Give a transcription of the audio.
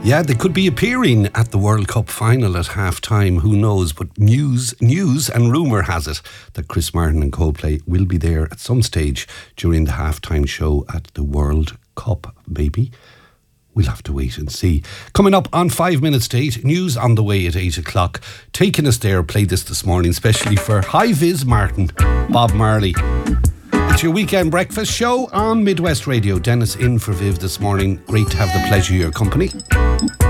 Yeah, they could be appearing at the World Cup final at half-time, who knows, but news and rumour has it that Chris Martin and Coldplay will be there at some stage during the half-time show at the World Cup, maybe. We'll have to wait and see. Coming up on 5 minutes to 8, news on the way at 8 o'clock. Taking us there, played this morning, especially for High Vis Martin, Bob Marley. It's your weekend breakfast show on Midwest Radio. Dennis in for Viv this morning. Great to have the pleasure of your company.